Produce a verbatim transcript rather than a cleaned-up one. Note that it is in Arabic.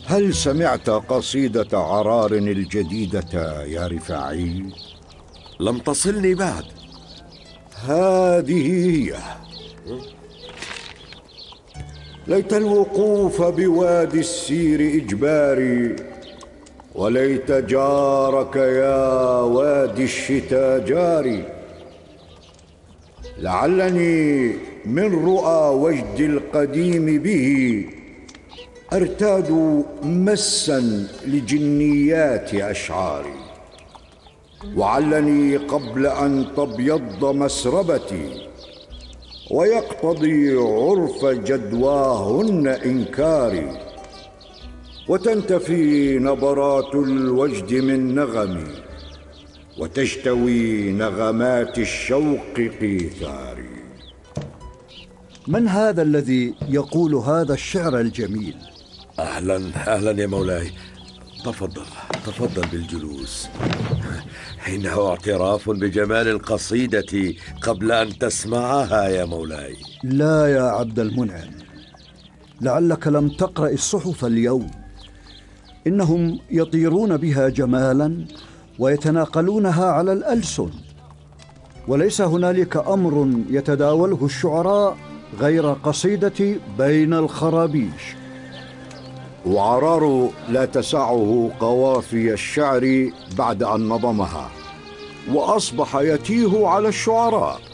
هل سمعت قصيدة عرار الجديدة يا رفاعي؟ لم تصلني بعد. هذه هي: ليت الوقوف بوادي السير إجباري، وليت جارك يا وادي الشتاء جاري. لعلني من رؤى وجد القديم به أرتاد مسا لجنيات أشعاري، وعلني قبل أن تبيض مسربتي ويقتضي عرف جدواهن إنكاري، وتنتفي نبرات الوجد من نغمي، وتجتوي نغمات الشوق قيثاري. من هذا الذي يقول هذا الشعر الجميل؟ أهلا أهلا يا مولاي، تفضل تفضل بالجلوس. إنه اعتراف بجمال القصيدة قبل أن تسمعها يا مولاي. لا يا عبد المنعم، لعلك لم تقرأ الصحف اليوم. إنهم يطيرون بها جمالا ويتناقلونها على الألسن، وليس هنالك أمر يتداوله الشعراء غير قصيدة بين الخرابيش. وعرار لا تسعه قوافي الشعر بعد أن نظمها، وأصبح يتيه على الشعراء.